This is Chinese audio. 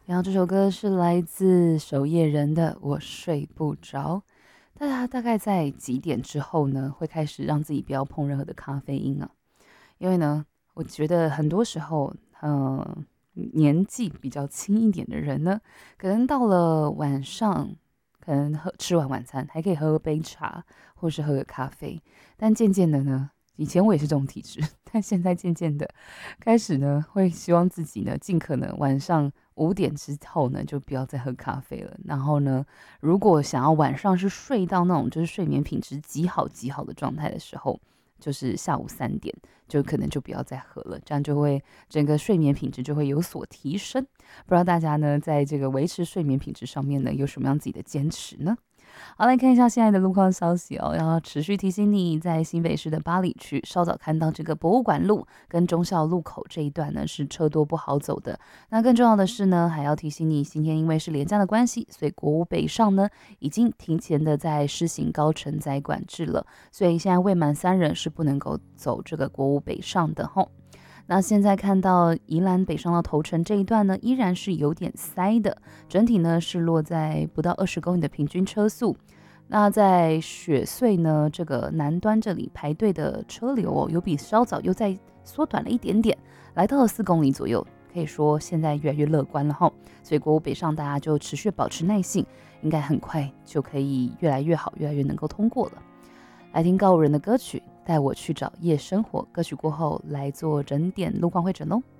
然后这首歌是来自守夜人的《我睡不着》。大家大概在几点之后呢，会开始让自己不要碰任何的咖啡因啊？因为呢，我觉得很多时候，年纪比较轻一点的人呢，可能到了晚上，可能吃完晚餐还可以喝杯茶，或是喝个咖啡。但渐渐的呢，以前我也是这种体质，但现在渐渐的开始呢，会希望自己呢，尽可能晚上5点之后呢，就不要再喝咖啡了。然后呢，如果想要晚上是睡到那种就是睡眠品质极好极好的状态的时候，就是下午3点，就可能就不要再喝了，这样就会整个睡眠品质就会有所提升。不知道大家呢，在这个维持睡眠品质上面呢，有什么样自己的坚持呢？好，来看一下现在的路况消息哦。然后持续提醒你，在新北市的八里区，稍早看到这个博物馆路跟忠孝路口这一段呢是车多不好走的。那更重要的是呢，还要提醒你，今天因为是连假的关系，所以国五北上呢已经提前的在施行高承载管制了，所以现在未满3人是不能够走这个国五北上的吼。那现在看到宜兰北上到头城这一段呢，依然是有点塞的，整体呢是落在不到20公里的平均车速。那在雪隧呢，这个南端这里排队的车流哦，有比稍早又再缩短了一点点，来到了4公里左右，可以说现在越来越乐观了哈。所以国五北上大家就持续保持耐性，应该很快就可以越来越好，越来越能够通过了。来听告五人的歌曲，带我去找夜生活。歌曲过后来做整点路况会诊喽。